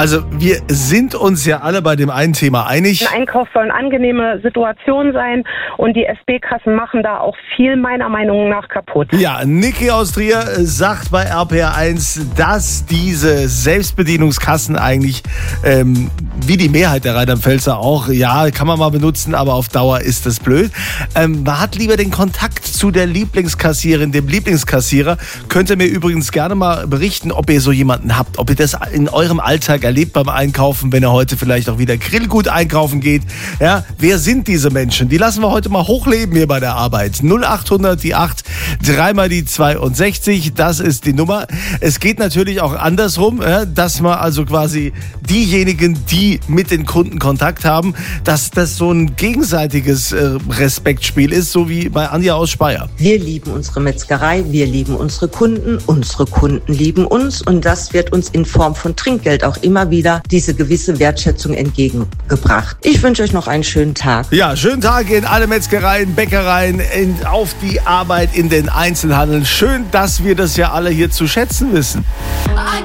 Also wir sind uns ja alle bei dem einen Thema einig. Ein Einkauf soll eine angenehme Situation sein und die SB-Kassen machen da auch viel meiner Meinung nach kaputt. Ja, Niki aus Trier sagt bei RPR1, dass diese Selbstbedienungskassen eigentlich, wie die Mehrheit der Rheinland-Pfälzer auch, ja, kann man mal benutzen, aber auf Dauer ist das blöd. Man hat lieber den Kontakt zu der Lieblingskassiererin, dem Lieblingskassierer. Könnt ihr mir übrigens gerne mal berichten, ob ihr so jemanden habt, ob ihr das in eurem Alltag erlebt beim Einkaufen, wenn ihr heute vielleicht auch wieder Grillgut einkaufen geht. Ja, wer sind diese Menschen? Die lassen wir heute mal hochleben hier bei der Arbeit. 0800 die 8, 3 mal die 62, das ist die Nummer. Es geht natürlich auch andersrum, ja, dass man also quasi diejenigen, die mit den Kunden Kontakt haben, dass das so ein gegenseitiges Respektspiel ist, so wie bei Anja aus Speyer. Wir lieben unsere Metzgerei, wir lieben unsere Kunden lieben uns und das wird uns in Form von Trinkgeld auch immer wieder diese gewisse Wertschätzung entgegengebracht. Ich wünsche euch noch einen schönen Tag. Ja, schönen Tag in alle Metzgereien, Bäckereien, auf die Arbeit in den Einzelhandel. Schön, dass wir das ja alle hier zu schätzen wissen.